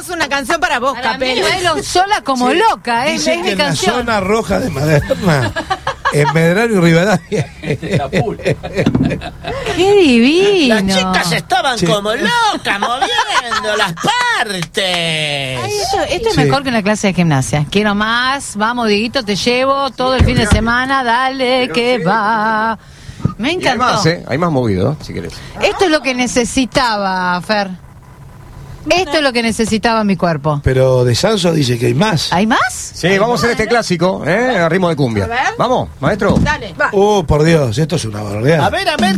más una canción para vos, Capelo. Bailo sola como loca, Dice es que mi en la canción. zona roja de Maderna, en Medrano y Rivadavia. ¡Qué divino! Las chicas estaban como locas, moviendo las partes. Ay, esto es mejor que una clase de gimnasia. Quiero más, vamos, Dieguito, te llevo todo el fin de semana, dale que va. Me Y hay encantó. más, hay más movido, si querés. Esto es lo que necesitaba, Fer. Esto es lo que necesitaba mi cuerpo. Pero de Sanso dice que hay más. ¿Hay más? Sí, vamos a hacer este clásico, a ritmo de cumbia. A ver. Vamos, maestro. Dale. Por Dios, esto es una barbaridad. A ver,